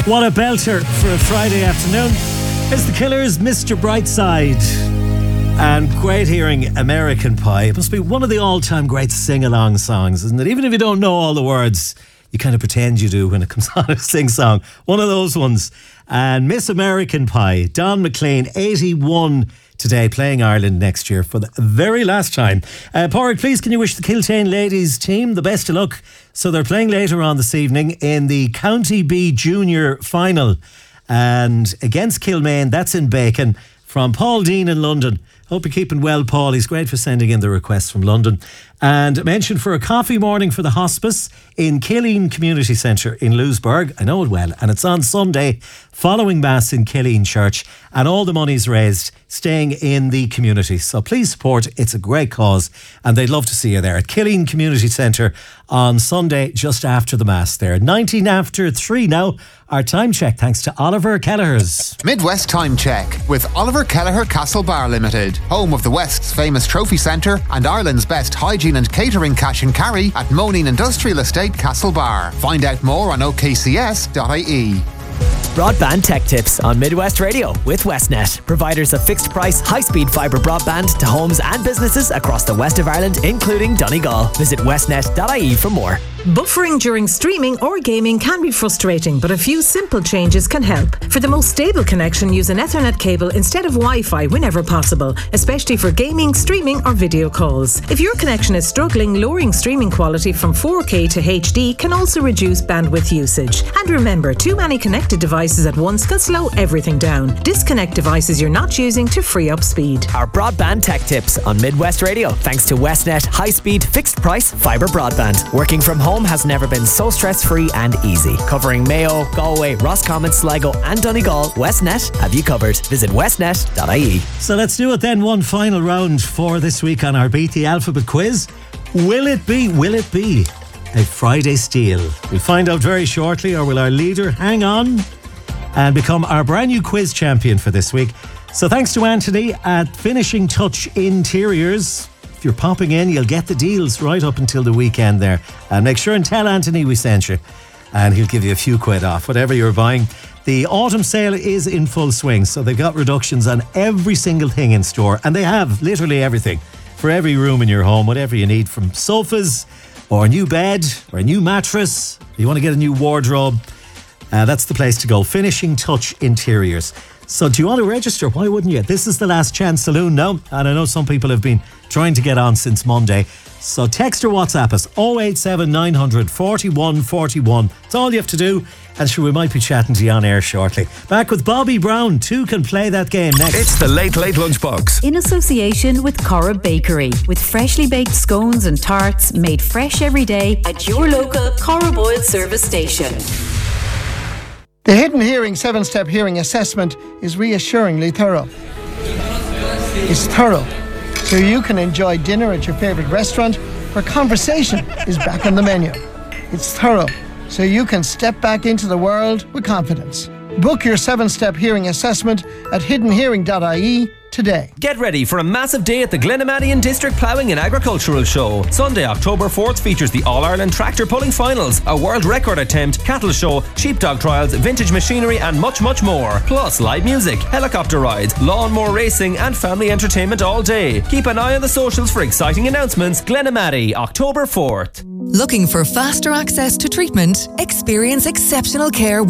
What a belter for a Friday afternoon. It's the Killers, Mr. Brightside. And great hearing American Pie. It must be one of the all-time great sing-along songs, isn't it? Even if you don't know all the words, you kind of pretend you do when it comes on a sing-song. One of those ones. And Miss American Pie, Don McLean, 81 today, playing Ireland next year for the very last time. Pádraig, please can you wish the Kiltane ladies team the best of luck? So they're playing later on this evening in the County B Junior final. And against Kilmaine, that's in Bacon, from Paul Dean in London. Hope you're keeping well, Paul. He's great for sending in the requests from London. And mention for a coffee morning for the hospice in Killeen Community Centre in Lewisburg. I know it well. And it's on Sunday, following Mass in Killeen Church. And all the money's raised staying in the community. So please support. It's a great cause. And they'd love to see you there at Killeen Community Centre on Sunday, just after the Mass there. 19 after 3 now. Our time check, thanks to Oliver Kelleher's. Midwest Time Check with Oliver Kelleher Castle Bar Limited, home of the West's famous trophy centre and Ireland's best hygiene and catering cash and carry at Moneen Industrial Estate Castle Bar. Find out more on okcs.ie. Broadband tech tips on Midwest Radio with Westnet, providers of fixed price, high-speed fibre broadband to homes and businesses across the west of Ireland, including Donegal. Visit westnet.ie for more. Buffering during streaming or gaming can be frustrating, but a few simple changes can help. For the most stable connection, use an Ethernet cable instead of Wi-Fi whenever possible, especially for gaming, streaming or video calls. If your connection is struggling, lowering streaming quality from 4K to HD can also reduce bandwidth usage. And remember, too many connected devices at once can slow everything down. Disconnect devices you're not using to free up speed. Our broadband tech tips on Midwest Radio, thanks to Westnet high-speed, fixed-price fibre broadband. Working from home has never been so stress-free and easy. Covering Mayo, Galway, Roscommon, Sligo and Donegal, Westnet have you covered. Visit westnet.ie. So let's do it then. One final round for this week on our Beat the Alphabet quiz. Will it be a Friday steal? We'll find out very shortly. Or will our leader hang on and become our brand new quiz champion for this week? So thanks to Anthony at Finishing Touch Interiors. If you're popping in, you'll get the deals right up until the weekend there. And make sure and tell Anthony we sent you, and he'll give you a few quid off whatever you're buying. The autumn sale is in full swing, so they've got reductions on every single thing in store, and they have literally everything for every room in your home, whatever you need, from sofas or a new bed or a new mattress. You want to get a new wardrobe, that's the place to go. Finishing Touch Interiors. So do you want to register? Why wouldn't you? This is the last chance saloon now, and I know some people have been trying to get on since Monday. So text or WhatsApp us 087 900 41 41. That's all you have to do, and sure, we might be chatting to you on air shortly. Back with Bobby Brown. Two can play that game next. It's the Late Late Lunchbox in association with Cora Bakery, with freshly baked scones and tarts made fresh every day at your local Cora Boyle service station. The Hidden Hearing 7-step hearing assessment is reassuringly thorough. It's thorough, so you can enjoy dinner at your favourite restaurant where conversation is back on the menu. It's thorough, so you can step back into the world with confidence. Book your 7-step hearing assessment at hiddenhearing.ie today. Get ready for a massive day at the Glenamaddy District Ploughing and Agricultural Show. Sunday, October 4th features the All-Ireland Tractor Pulling Finals, a world record attempt, cattle show, sheepdog trials, vintage machinery and much, much more. Plus live music, helicopter rides, lawnmower racing and family entertainment all day. Keep an eye on the socials for exciting announcements. Glenamaddy, October 4th. Looking for faster access to treatment? Experience exceptional care